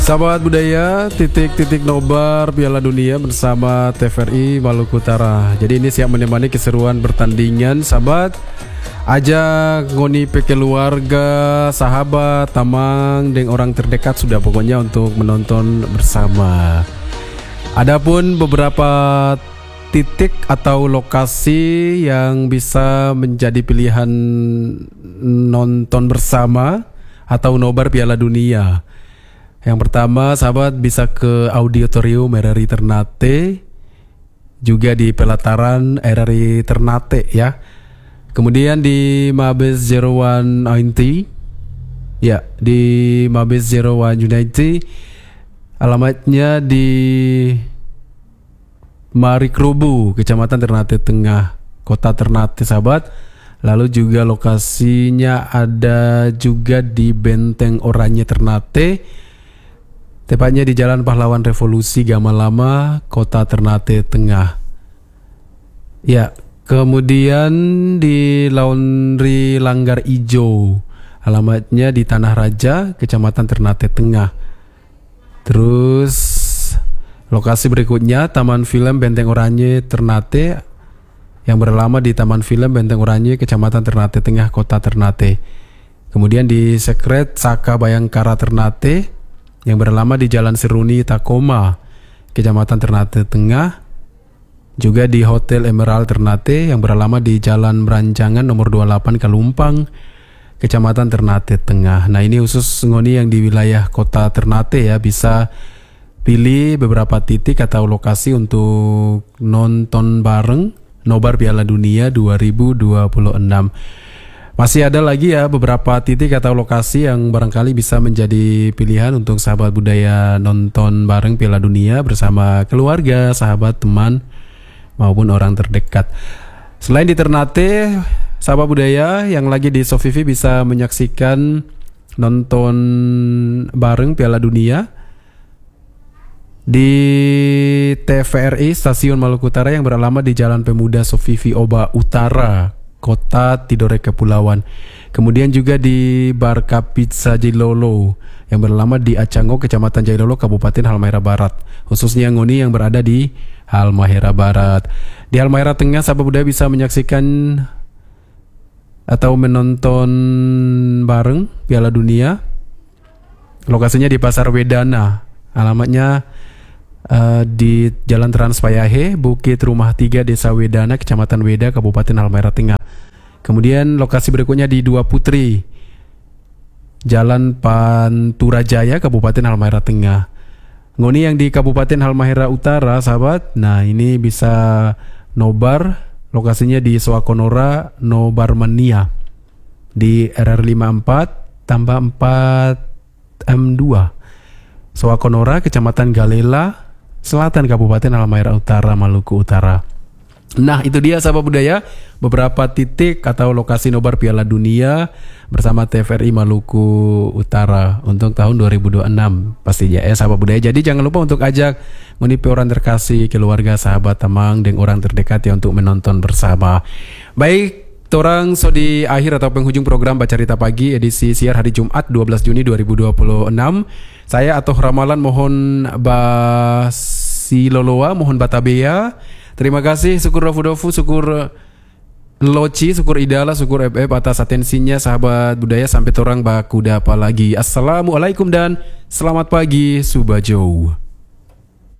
Sahabat budaya, titik-titik nobar Piala Dunia bersama TVRI Maluku Utara. Jadi ini siap menemani keseruan pertandingan, sahabat. Ajak ngoni pe keluarga, sahabat, tamang, dan orang terdekat sudah pokoknya untuk menonton bersama. Adapun beberapa titik atau lokasi yang bisa menjadi pilihan nonton bersama atau nobar Piala Dunia. Yang pertama, sahabat, bisa ke Auditorium RRI Ternate, juga di pelataran RRI Ternate ya. Kemudian di Mabes 0190, ya, di Mabes 0190, alamatnya di Marikrubu, Kecamatan Ternate Tengah, Kota Ternate, sahabat. Lalu juga lokasinya ada juga di Benteng Oranye Ternate, tepatnya di Jalan Pahlawan Revolusi Gamalama, Kota Ternate Tengah. Ya, kemudian di Laundry Langgar Ijo, alamatnya di Tanah Raja, Kecamatan Ternate Tengah. Terus lokasi berikutnya Taman Film Benteng Oranye Ternate, yang berlama di Taman Film Benteng Oranye, Kecamatan Ternate Tengah, Kota Ternate. Kemudian di Sekret Saka Bayangkara Ternate, yang berlama di Jalan Seruni Takoma, Kecamatan Ternate Tengah. Juga di Hotel Emerald Ternate, yang berlama di Jalan Berancangan nomor 28 Kalumpang, Kecamatan Ternate Tengah. Nah, ini khusus ngoni yang di wilayah Kota Ternate ya, bisa pilih beberapa titik atau lokasi untuk nonton bareng nobar Piala Dunia 2026. Masih ada lagi ya beberapa titik atau lokasi yang barangkali bisa menjadi pilihan untuk sahabat budaya nonton bareng Piala Dunia bersama keluarga, sahabat, teman, maupun orang terdekat. Selain di Ternate, sahabat budaya yang lagi di Sofivi bisa menyaksikan nonton bareng Piala Dunia di TVRI Stasiun Maluku Utara yang beralamat di Jalan Pemuda Sofivi Oba Utara, Kota Tidore Kepulauan. Kemudian juga di Barca Pizza Jailolo yang beralamat di Acango, Kecamatan Jailolo, Kabupaten Halmahera Barat. Khususnya ngoni yang berada di Halmahera Barat. Di Halmahera Tengah, sahabat budaya bisa menyaksikan atau menonton bareng Piala Dunia. Lokasinya di Pasar Wedana. Alamatnya di Jalan Trans Payahe, Bukit Rumah 3, Desa Wedana, Kecamatan Weda, Kabupaten Halmahera Tengah. Kemudian lokasi berikutnya di Dua Putri, Jalan Panturajaya, Kabupaten Halmahera Tengah. Ngoni yang di Kabupaten Halmahera Utara, sahabat, nah ini bisa nobar, lokasinya di Swakonora Nobarmania, di RR 54 tambah 4 M2, Swakonora, Kecamatan Galela Selatan, Kabupaten Halmahera Utara, Maluku Utara. Nah, itu dia sahabat budaya, beberapa titik atau lokasi nobar Piala Dunia bersama TVRI Maluku Utara untuk tahun 2026 pastinya ya sahabat budaya. Jadi jangan lupa untuk ajak ngonipi orang terkasih, keluarga, sahabat, tamang, dan orang terdekat ya untuk menonton bersama. Baik, torang so di akhir atau penghujung program Bacarita Pagi edisi siar hari Jumat 12 Juni 2026. Saya Atoh Ramalan mohon basiloloa, mohon batabea. Terima kasih, syukur Dofu, syukur Loci, syukur Idala, syukur FF atas atensinya sahabat budaya. Sampai torang baku dapa lagi. Assalamualaikum dan selamat pagi Subajo.